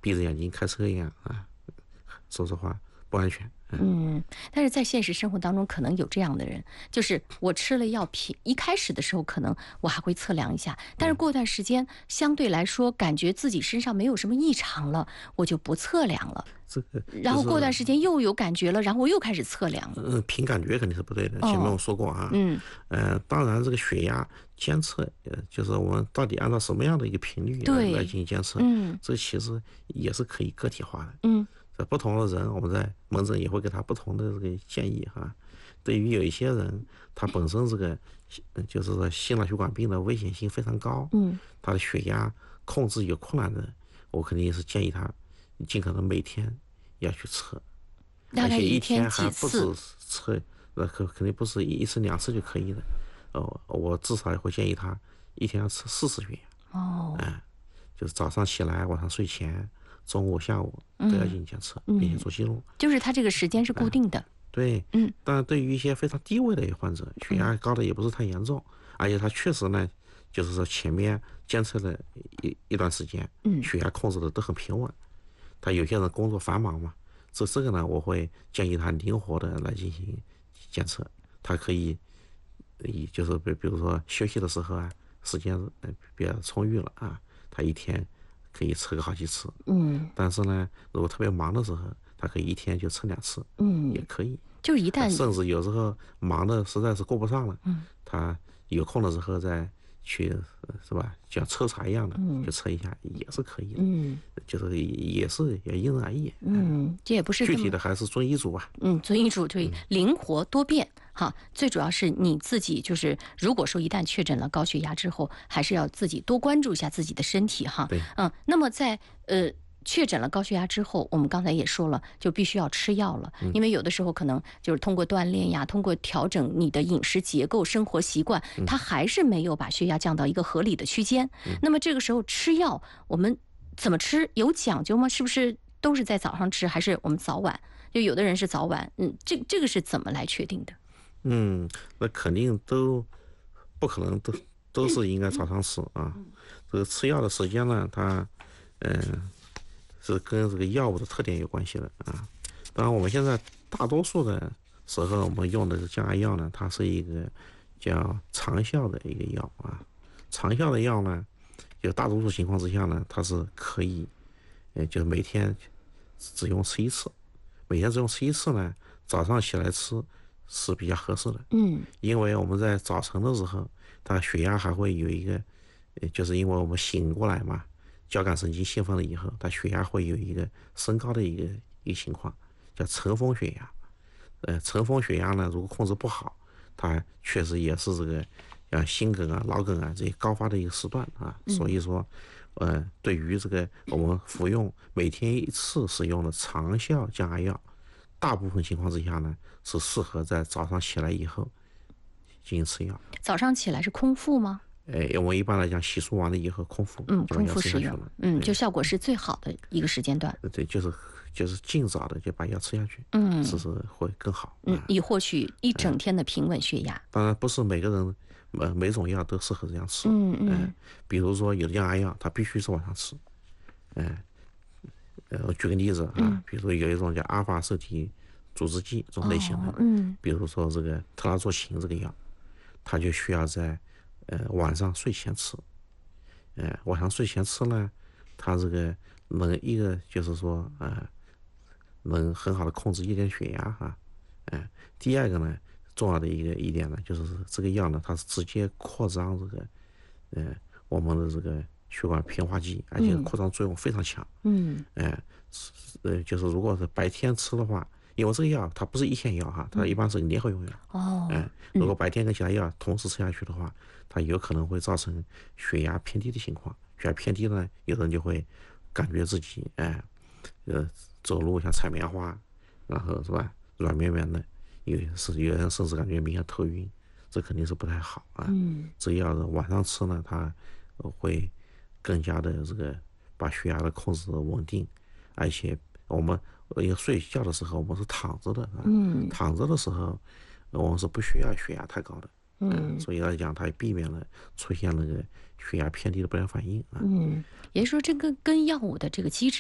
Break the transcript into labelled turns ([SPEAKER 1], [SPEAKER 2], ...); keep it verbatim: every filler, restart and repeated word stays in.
[SPEAKER 1] 闭着眼睛开车一样啊，说实话不安全。
[SPEAKER 2] 嗯，但是在现实生活当中，可能有这样的人，就是我吃了药品，一开始的时候可能我还会测量一下，但是过段时间相对来说感觉自己身上没有什么异常了，我就不测量了。
[SPEAKER 1] 这个、就是、
[SPEAKER 2] 然后过段时间又有感觉了，然后我又开始测量了。
[SPEAKER 1] 嗯，凭感觉肯定是不对的。前面我说过啊，
[SPEAKER 2] 嗯，
[SPEAKER 1] 呃，当然这个血压监测，呃，就是我们到底按照什么样的一个频率来来进行监测，
[SPEAKER 2] 嗯，
[SPEAKER 1] 这其实也是可以个体化的。
[SPEAKER 2] 嗯。
[SPEAKER 1] 在不同的人，我们在门诊也会给他不同的这个建议哈。对于有一些人，他本身这个就是说心脑血管病的危险性非常高，
[SPEAKER 2] 嗯，
[SPEAKER 1] 他的血压控制有困难的，我肯定是建议他尽可能每天要去测，而且一天还不止测，那可肯定不是一次两次就可以的。哦，我至少会建议他一天要测四次血压。
[SPEAKER 2] 哦，
[SPEAKER 1] 哎、嗯，就是早上起来、晚上睡前、中午、下午都要进行监测，
[SPEAKER 2] 嗯、
[SPEAKER 1] 并且做记录。
[SPEAKER 2] 就是他这个时间是固定的。
[SPEAKER 1] 嗯、对，
[SPEAKER 2] 嗯。
[SPEAKER 1] 但对于一些非常低位的患者，血压高的也不是太严重，嗯、而且他确实呢，就是说前面监测了一一段时间，
[SPEAKER 2] 嗯，
[SPEAKER 1] 血压控制的都很平稳。他有些人工作繁忙嘛，这这个呢，我会建议他灵活的来进行监测。他可以，以就是比比如说休息的时候啊，时间比较充裕了啊，他一天可以测个好几次。
[SPEAKER 2] 嗯，
[SPEAKER 1] 但是呢，如果特别忙的时候，他可以一天就测两次。
[SPEAKER 2] 嗯，
[SPEAKER 1] 也可以。
[SPEAKER 2] 就是一旦
[SPEAKER 1] 甚至有时候忙的实在是过不上了，
[SPEAKER 2] 嗯，
[SPEAKER 1] 他有空的时候再去，是吧？像抽查一样的，
[SPEAKER 2] 嗯，
[SPEAKER 1] 就测一下也是可以的。
[SPEAKER 2] 嗯，
[SPEAKER 1] 就是也是也因人而异。
[SPEAKER 2] 嗯，这也不是
[SPEAKER 1] 具体的还是遵医嘱吧。
[SPEAKER 2] 嗯，遵医嘱，对，灵活多变哈。最主要是你自己，就是如果说一旦确诊了高血压之后，还是要自己多关注一下自己的身体哈。
[SPEAKER 1] 对，
[SPEAKER 2] 嗯，那么在呃。确诊了高血压之后，我们刚才也说了，就必须要吃药了，
[SPEAKER 1] 嗯、
[SPEAKER 2] 因为有的时候可能就是通过锻炼呀，通过调整你的饮食结构、生活习惯，
[SPEAKER 1] 嗯、
[SPEAKER 2] 它还是没有把血压降到一个合理的区间。
[SPEAKER 1] 嗯、
[SPEAKER 2] 那么这个时候吃药，我们怎么吃有讲究吗？是不是都是在早上吃，还是我们早晚？就有的人是早晚，嗯，这这个是怎么来确定的？
[SPEAKER 1] 嗯，那肯定都不可能都都是应该早上吃啊。这个吃药的时间呢，它嗯。呃是跟这个药物的特点有关系的啊。当然，我们现在大多数的时候，我们用的降压药呢，它是一个叫长效的一个药啊。长效的药呢，就大多数情况之下呢，它是可以，呃，就是每天只用吃一次，每天只用吃一次呢，早上起来吃是比较合适的。
[SPEAKER 2] 嗯，
[SPEAKER 1] 因为我们在早晨的时候，它血压还会有一个，呃，就是因为我们醒过来嘛。交感神经兴奋了以后，它血压会有一个升高的一个一个情况，叫晨风血压。呃，晨风血压呢，如果控制不好，它确实也是这个像心梗啊、脑梗啊这些高发的一个时段啊。所以说，呃，对于这个我们服用每天一次使用的长效降压药，大部分情况之下呢，是适合在早上起来以后进行吃药。
[SPEAKER 2] 早上起来是空腹吗？
[SPEAKER 1] 呃，我们一般来讲，洗漱完了以后空腹，
[SPEAKER 2] 嗯，空腹使用，嗯，就效果是最好的一个时间段。
[SPEAKER 1] 对，就是就是尽早的就把药吃下去，
[SPEAKER 2] 嗯，
[SPEAKER 1] 这是会更好，
[SPEAKER 2] 嗯，以获取一整天的平稳血压。
[SPEAKER 1] 嗯、当然，不是每个人呃每种药都适合这样吃，
[SPEAKER 2] 嗯嗯、
[SPEAKER 1] 呃，比如说有的降压药，它必须是晚上吃，嗯、呃，呃，我举个例子啊，
[SPEAKER 2] 嗯、
[SPEAKER 1] 比如说有一种叫阿尔法受体阻滞剂这种类型的，
[SPEAKER 2] 哦、嗯，
[SPEAKER 1] 比如说这个特拉唑嗪这个药，它就需要在呃，晚上睡前吃，呃，晚上睡前吃呢，它这个能一个就是说，呃，能很好的控制一点血压哈，呃，第二个呢，重要的一个一点呢，就是这个药呢，它是直接扩张这个，呃，我们的这个血管平滑肌，而且扩张作用非常强，
[SPEAKER 2] 嗯，
[SPEAKER 1] 呃，呃，就是如果是白天吃的话。因为这个药它不是一线药哈，它一般是联合用药。
[SPEAKER 2] 哦，
[SPEAKER 1] 嗯，如果白天跟其他药同时吃下去的话，它有可能会造成血压偏低的情况。血压偏低呢，有的人就会感觉自己哎，呃，走路像踩棉花，然后是吧，软绵绵的，有是有人甚至感觉明显头晕，这肯定是不太好啊。
[SPEAKER 2] 嗯，
[SPEAKER 1] 这药的晚上吃呢，它会更加的这个把血压的控制稳定，而且我们。要睡觉的时候，我们是躺着的，
[SPEAKER 2] 嗯，
[SPEAKER 1] 躺着的时候，我们是不需要血压太高的，
[SPEAKER 2] 嗯，
[SPEAKER 1] 所以来讲，它避免了出现那个血压偏低的不良反应啊。
[SPEAKER 2] 嗯，也就是说，这个跟药物的这个机制。